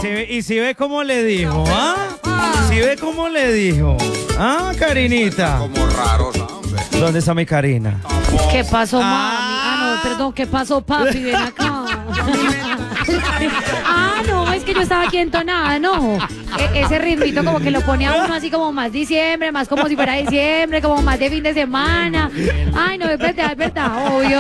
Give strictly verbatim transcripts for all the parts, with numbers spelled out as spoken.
si ve, y si ve cómo le dijo, ¿ah? Si ve cómo le dijo, ¿ah, Karinita? Como raro, ¿sabes? ¿Dónde está mi Karina? ¿Qué pasó, mami? Ah. Ah, no, perdón, ¿qué pasó, papi? Ven acá. Ah, no, es que yo estaba aquí entonada, no. E- ese ritmito como que lo pone a uno así como más diciembre, más como si fuera diciembre, como más de fin de semana. Ay, no, es verdad, es verdad, obvio.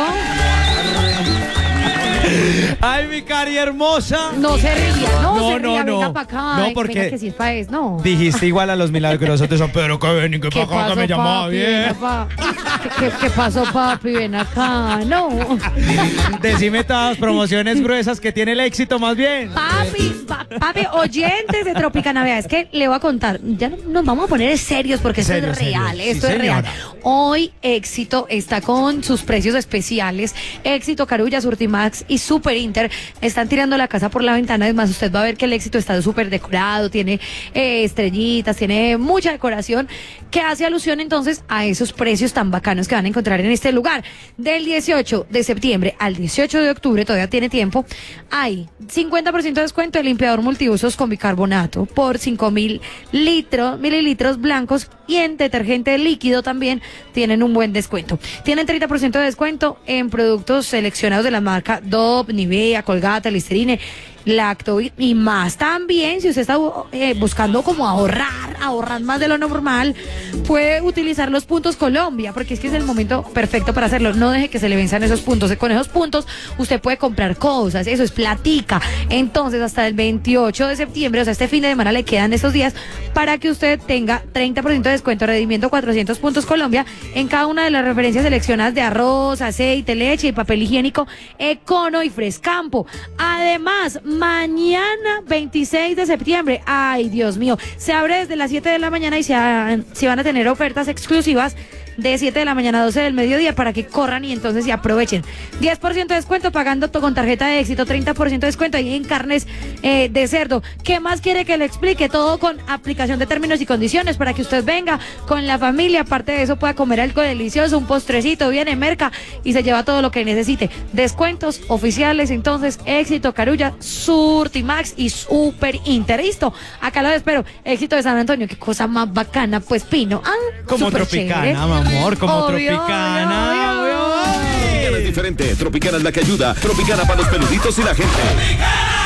Ay, mi Cari hermosa. No se ría, no, No, se no, ría, no. venga para acá. No, Ay, porque venga que si es pa' eso, no. Dijiste igual a los milagrosos de San Pedro que ven y que ¿Qué pa' acá, pasó, que me llamaba papi? Ven bien. acá. ¿Qué, qué pasó, papi? Ven acá, no. Decime todas las promociones gruesas que tiene el éxito más bien. Papi, pa- papi, oyentes de Tropicana, es que le voy a contar, ya no- nos vamos a poner serios porque esto Serio, es real, serio. esto Sí, es real. señora. Hoy Éxito está con sus precios especiales. Éxito, Carulla, Surtimax y Super Inter están tirando la casa por la ventana. Es más, usted va a ver que el Éxito está súper decorado, tiene eh, estrellitas, tiene mucha decoración que hace alusión entonces a esos precios tan bacanos que van a encontrar en este lugar. Del dieciocho de septiembre al dieciocho de octubre, todavía tiene tiempo, hay cincuenta por ciento de descuento de limpiador multiusos con bicarbonato por cinco mil litros, mililitros blancos, y en detergente líquido también tienen un buen descuento. Tienen treinta por ciento de descuento en productos seleccionados de la marca Dove, Nivea, Colgate, Listerine, Lactobit y más. También, si usted está eh, buscando como ahorrar, ahorrar más de lo normal, puede utilizar los puntos Colombia, porque es que es el momento perfecto para hacerlo. No deje que se le venzan esos puntos. Con esos puntos usted puede comprar cosas, eso es platica. Entonces, hasta el veintiocho de septiembre, o sea, este fin de semana le quedan estos días para que usted tenga treinta por ciento de descuento, rendimiento cuatrocientos puntos Colombia en cada una de las referencias seleccionadas de arroz, aceite, leche y papel higiénico Econo y Frescampo. Además, mañana veintiséis de septiembre, ay Dios mío, se abre desde las siete de la mañana y se, han- se van a tener ofertas exclusivas de siete de la mañana a doce del mediodía para que corran y entonces se aprovechen. diez por ciento de descuento pagando to- con tarjeta de éxito, treinta por ciento de descuento ahí en carnes eh, de cerdo. ¿Qué más quiere que le explique? Todo con aplicación de términos y condiciones para que usted venga con la familia. Aparte de eso pueda comer algo delicioso, un postrecito, viene merca y se lleva todo lo que necesite. Descuentos oficiales, entonces, Éxito, Carulla, Surtimax y Super Inter. Listo, acá lo espero. Éxito de San Antonio, qué cosa más bacana, pues Pino. Ah, Como súper Tropicana, chévere. amor, como Obvio, Tropicana. obvio, obvio. obvio. Tropicana es diferente. Tropicana es la que ayuda. Tropicana para los peluditos y la gente.